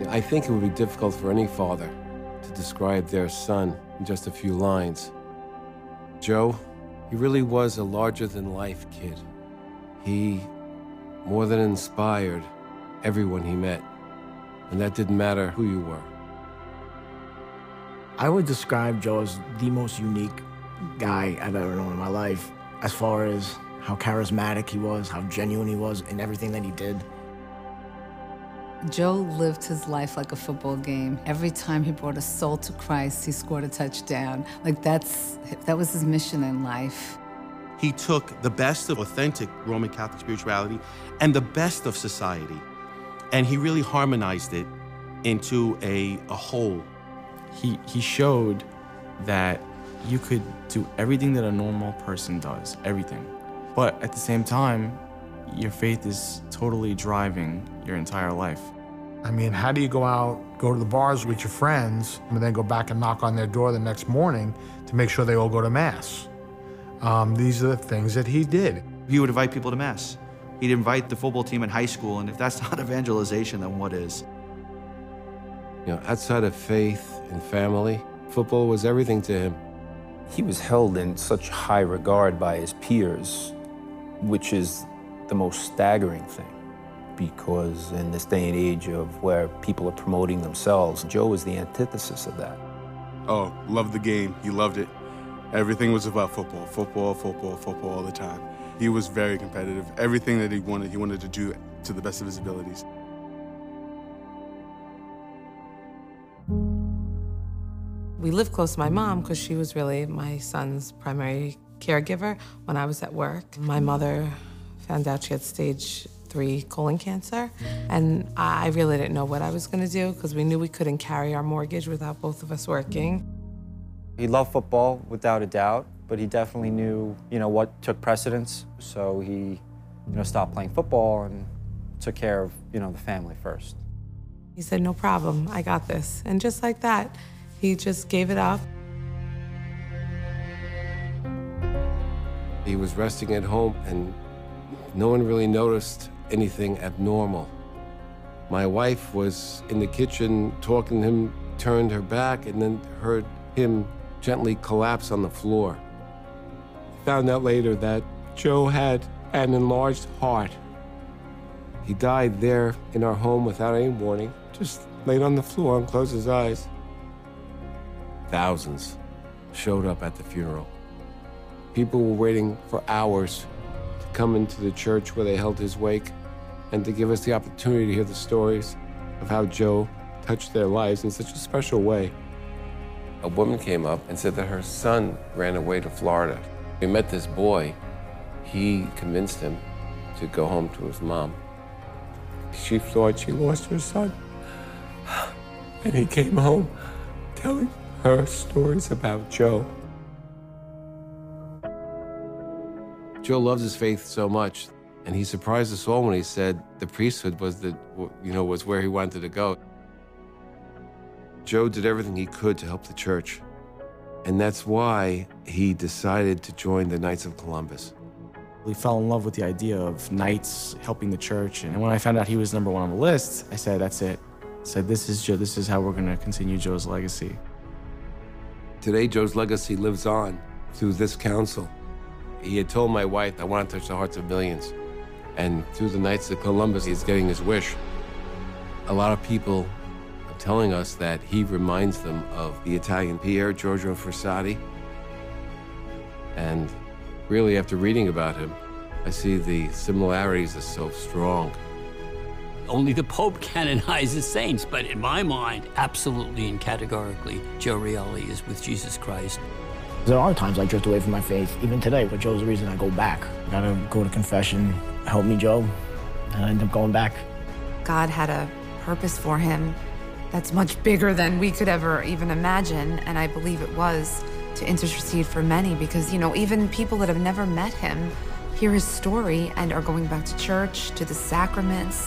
I think it would be difficult for any father to describe their son in just a few lines. Joe, he really was a larger-than-life kid. He more than inspired everyone he met, and that didn't matter who you were. I would describe Joe as the most unique guy I've ever known in my life, as far as how charismatic he was, how genuine he was in everything that he did. Joe lived his life like a football game. Every time he brought a soul to Christ, he scored a touchdown. Like that was his mission in life. He took the best of authentic Roman Catholic spirituality and the best of society, and he really harmonized it into a whole. He showed that you could do everything that a normal person does, everything. But at the same time, your faith is totally driving your entire life. I mean, how do you go out, go to the bars with your friends, and then go back and knock on their door the next morning to make sure they all go to Mass? These are the things that he did. He would invite people to Mass. He'd invite the football team in high school, and if that's not evangelization, then what is? You know, outside of faith and family, football was everything to him. He was held in such high regard by his peers, which is the most staggering thing, because in this day and age of where people are promoting themselves, Joe was the antithesis of that. Oh, loved the game. He loved it. Everything was about football, football, football, football all the time. He was very competitive. Everything that he wanted to do to the best of his abilities. We lived close to my mom because she was really my son's primary caregiver when I was at work. My mother found out she had stage 3 colon cancer, and I really didn't know what I was going to do because we knew we couldn't carry our mortgage without both of us working. He loved football, without a doubt, but he definitely knew, what took precedence. So he, stopped playing football and took care of, the family first. He said, "No problem, I got this." And just like that, he just gave it up. He was resting at home, and no one really noticed anything abnormal. My wife was in the kitchen talking to him, turned her back, and then heard him gently collapse on the floor. Found out later that Joe had an enlarged heart. He died there in our home without any warning, just laid on the floor and closed his eyes. Thousands showed up at the funeral. People were waiting for hours to come into the church where they held his wake and to give us the opportunity to hear the stories of how Joe touched their lives in such a special way. A woman came up and said that her son ran away to Florida. We met this boy. He convinced him to go home to his mom. She thought she lost her son. And he came home telling her stories about Joe. Joe loves his faith so much, and he surprised us all when he said the priesthood was was where he wanted to go. Joe did everything he could to help the church, and that's why he decided to join the Knights of Columbus. We fell in love with the idea of Knights helping the church, and when I found out he was #1 on the list, I said, "That's it." I said, "This is Joe. This is how we're going to continue Joe's legacy." Today, Joe's legacy lives on through this council. He had told my wife, "I want to touch the hearts of millions." And through the Knights of Columbus, he's getting his wish. A lot of people are telling us that he reminds them of the Italian Pier Giorgio Frassati. And really, after reading about him, I see the similarities are so strong. Only the Pope canonizes saints, but in my mind, absolutely and categorically, Joe Reali is with Jesus Christ. There are times I drift away from my faith, even today, but Joe's the reason I go back. I gotta go to confession, help me, Joe, and I end up going back. God had a purpose for him that's much bigger than we could ever even imagine, and I believe it was to intercede for many because, even people that have never met him hear his story and are going back to church, to the sacraments,